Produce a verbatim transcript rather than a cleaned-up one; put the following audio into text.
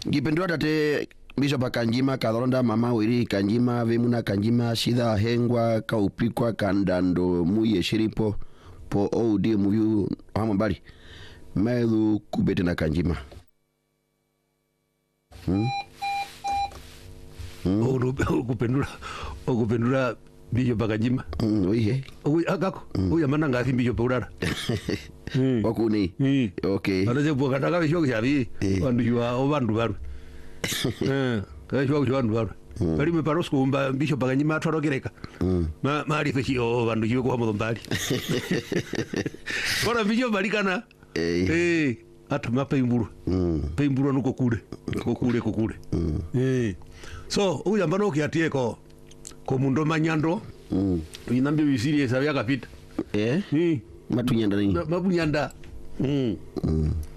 Gipendura tate Bishop Kanjima Kadronda mama wiri Kanjima Vemuna Kanjima Shida Hengwa Kaupikwa Kandando Muye Shiripo po Odi Muyu Hamambali Melu Kubete na Kanjima. Hmm? Hmm? Okupendura okupendura Bishop Kanjima. Mm, oye. Oye agako. Oye mananga si Bishop urara. Mm. Wakuni. Mm. Okay. Alaje bwa kataka bishoki yabi. Bandu yuwa obandu baru. Eh, kasho bandu baru. Bali me paros kumba Bishop Kanjima atorogereka. Mm. Ma mari fechi o bandu yuwa kwa modombali. Kora Bishop balikana. Eh. Eh, atuma peimburu. Mm. Peimburu nuko kule. Kokule kokule. Mm. Eh. So, uya mbano kiatieko ko mundo manyando. Mm. Inambe bisiri esabya kapita. Eh? Mm. Matunyanda nini? Mabunyanda. Mm. Mm.